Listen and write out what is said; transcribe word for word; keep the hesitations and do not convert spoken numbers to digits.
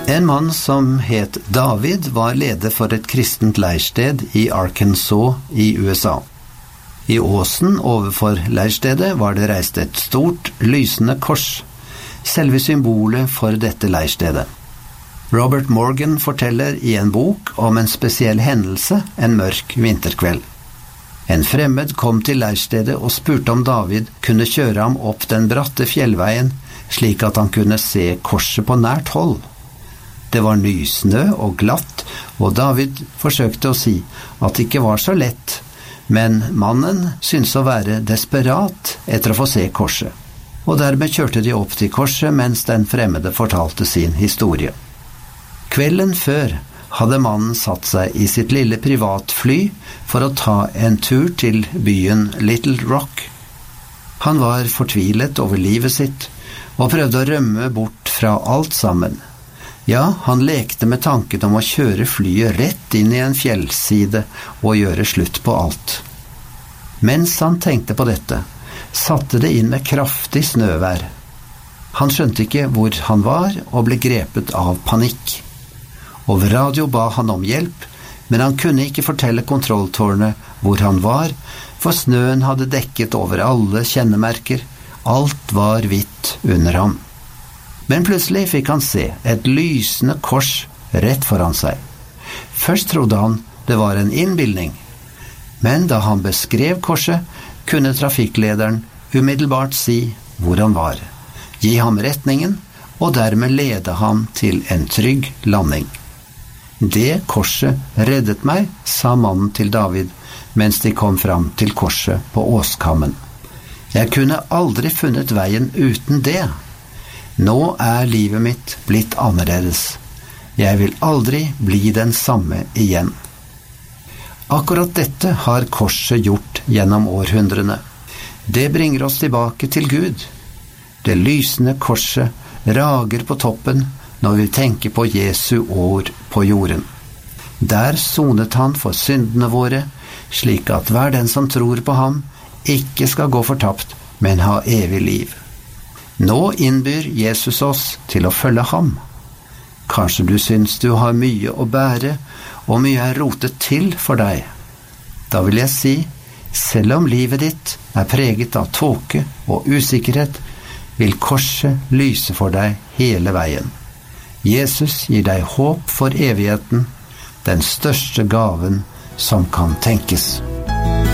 En mann som het David var leder for et kristent leirsted i Arkansas i U S A. I åsen overfor leirstedet var det reist et stort, lysende kors, selve symbolet for dette leirstedet. Robert Morgan forteller i en bok om en spesiell hendelse en mørk vinterkveld. En fremmed kom til leirstedet og spurte om David kunne kjøre ham opp den bratte fjellveien, slik at han kunne se korset på nært hold. Det var nysnø og glatt, og David forsøkte å si at det ikke var så lett, men mannen syntes å være desperat etter å få se korset. Og dermed kjørte de opp til korset mens den fremmede fortalte sin historie. Kvelden før hadde mannen satt seg i sitt lille privatfly for å ta en tur til byen Little Rock. Han var fortvilet over livet sitt og prøvde å rømme bort fra alt sammen. Ja, han lekte med tanken om å kjøre flyet rett inn i en fjellside og gjøre slutt på alt. Mens han tenkte på dette, satte det inn med kraftig snøvær. Han skjønte ikke hvor han var og ble grepet av panikk. Over radio ba han om hjelp, men han kunne ikke fortelle kontrolltårnet hvor han var, for snøen hadde dekket over alle kjennemerker. Alt var hvitt under ham. Men plutselig fikk han se et lysende kors rett foran seg. Først trodde han det var en innbildning, men da han beskrev korset, kunne trafikklederen umiddelbart si hvor han var, gi ham retningen, og dermed lede ham til en trygg landing. Det korset reddet meg, sa mannen til David, mens de kom fram til korset på åskammen. Jeg kunne aldri funnet veien uten det. Nå er livet mitt blitt annerledes. Jeg vil aldri bli den samme igjen. Akkurat dette har korset gjort gjennom århundrene. Det bringer oss tilbake til Gud. Det lysende korset rager på toppen når vi tenker på Jesu år på jorden. Der sonet han for syndene våre, slik at hver den som tror på ham ikke skal gå fortapt, men ha evig liv. Nå innbyr Jesus oss til å følge ham. Kanskje du syns du har mye å bære, og mye er rotet til for deg. Da vil jeg si, selv om livet ditt er preget av tåke og usikkerhet, vil korset lyse for deg hele veien. Jesus gir deg håp for evigheten, den største gaven som kan tenkes.